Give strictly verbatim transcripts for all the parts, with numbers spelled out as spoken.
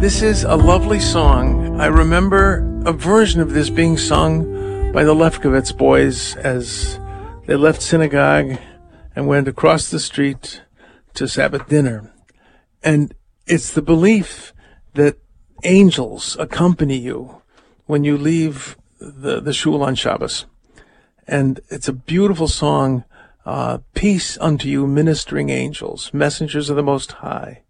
This is a lovely song. I remember a version of this being sung by the Lefkowitz boys as they left synagogue and went across the street to Sabbath dinner. And it's the belief that angels accompany you when you leave the, the shul on Shabbos. And it's a beautiful song, uh, peace unto you, ministering angels, messengers of the Most High,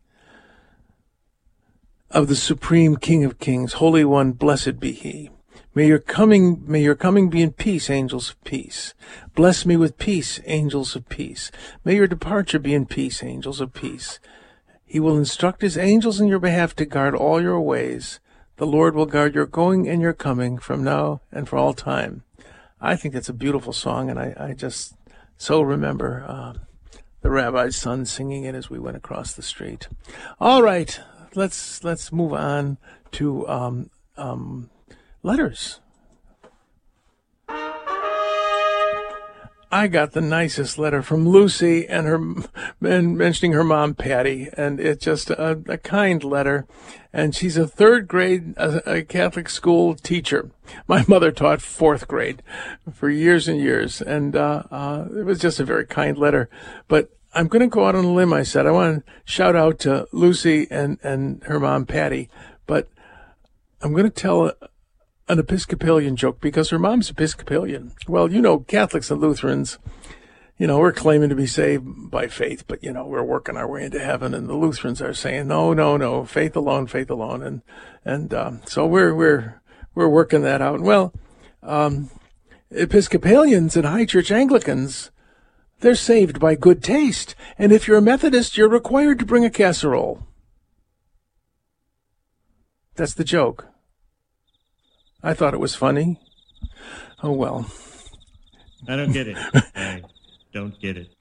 of the Supreme King of Kings, Holy One, blessed be He. May your coming, may your coming be in peace, angels of peace. Bless me with peace, angels of peace. May your departure be in peace, angels of peace. He will instruct his angels in your behalf to guard all your ways. The Lord will guard your going and your coming from now and for all time. I think that's a beautiful song, and I, I just so remember uh, the rabbi's son singing it as we went across the street. All right. Let's let's move on to um, um, letters. I got the nicest letter from Lucy and her and mentioning her mom Patty, and it's just a, a kind letter. And she's a third grade a, a Catholic school teacher. My mother taught fourth grade for years and years, and uh, uh, it was just a very kind letter. But I'm going to go out on a limb, I said. I want to shout out to Lucy and, and her mom, Patty, but I'm going to tell a, an Episcopalian joke because her mom's Episcopalian. Well, you know, Catholics and Lutherans, you know, we're claiming to be saved by faith, but, you know, we're working our way into heaven, and the Lutherans are saying, no, no, no, faith alone, faith alone. And, and, um, so we're, we're, we're working that out. Well, um, Episcopalians and High Church Anglicans, they're saved by good taste. And if you're a Methodist, you're required to bring a casserole. That's the joke. I thought it was funny. Oh, well. I don't get it. I don't get it.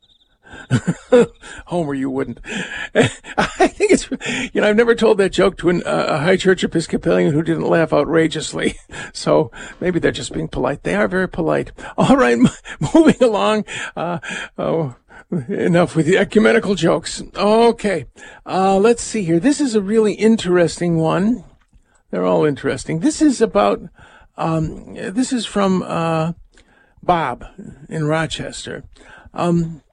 Homer, you wouldn't. I think it's, you know, I've never told that joke to an, uh, a high church Episcopalian who didn't laugh outrageously. So maybe they're just being polite. They are very polite. All right, m- moving along. Uh, oh, enough with the ecumenical jokes. Okay, uh, let's see here. This is a really interesting one. They're all interesting. This is about, um, this is from uh, Bob in Rochester. Um,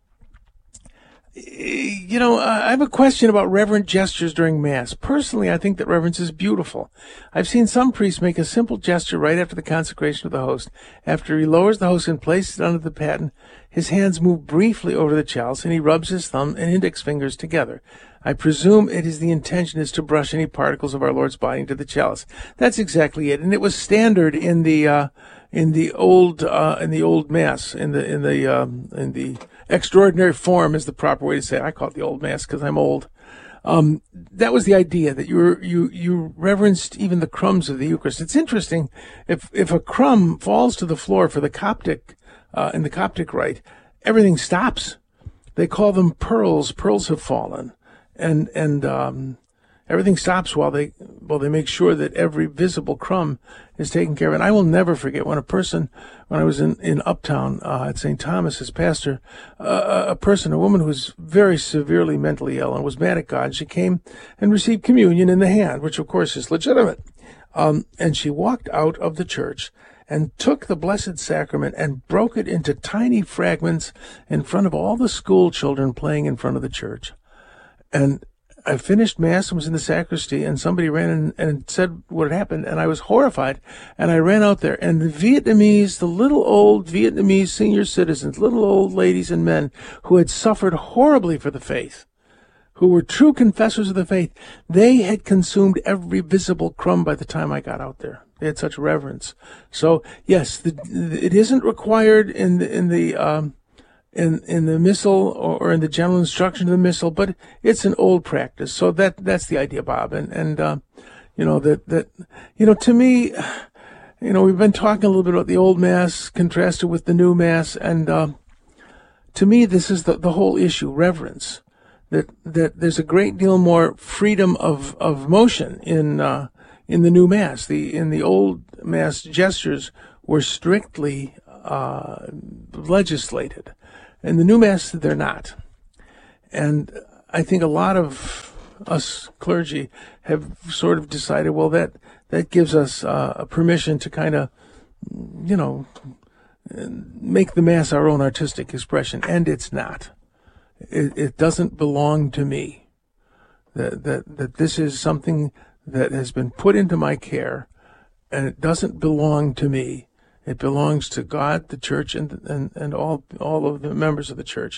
You know, uh, I have a question about reverent gestures during Mass. Personally, I think that reverence is beautiful. I've seen some priests make a simple gesture right after the consecration of the host. After he lowers the host and places it under the paten, his hands move briefly over the chalice, and he rubs his thumb and index fingers together. I presume it is the intention is to brush any particles of our Lord's body into the chalice. That's exactly it, and it was standard in the uh, in the old uh, in the old Mass, in the in the um, in the extraordinary form is the proper way to say it. I call it the old Mass because I'm old. Um, that was the idea, that you were, you you reverenced even the crumbs of the Eucharist. It's interesting, if if a crumb falls to the floor for the Coptic uh, in the Coptic rite, everything stops. They call them pearls. Pearls have fallen, and and um, everything stops while they while they make sure that every visible crumb is taken care of. And I will never forget when a person, when I was in, in Uptown uh, at Saint Thomas as pastor, uh, a person, a woman who was very severely mentally ill and was mad at God, she came and received communion in the hand, which of course is legitimate. Um, and she walked out of the church and took the Blessed Sacrament and broke it into tiny fragments in front of all the school children playing in front of the church. And I finished Mass and was in the sacristy, and somebody ran in and said what had happened, and I was horrified, and I ran out there, and the Vietnamese, the little old Vietnamese senior citizens, little old ladies and men who had suffered horribly for the faith, who were true confessors of the faith, they had consumed every visible crumb by the time I got out there. They had such reverence. So, yes, the, it isn't required in the, in the, um, in in the missal or in the general instruction of the missal, but it's an old practice. So that that's the idea, Bob. And and uh, you know that that you know to me, you know we've been talking a little bit about the old Mass contrasted with the new Mass, and uh, to me this is the the whole issue: reverence. That that there's a great deal more freedom of of motion in uh, in the new Mass. The in the old Mass, gestures were strictly uh, legislated. In the new Mass, they're not. And I think a lot of us clergy have sort of decided, well, that that gives us uh, a permission to kind of, you know, make the Mass our own artistic expression, and it's not. It, it doesn't belong to me. That, that that this is something that has been put into my care, and it doesn't belong to me. It belongs to God, the Church, and and, and all all of the members of the Church.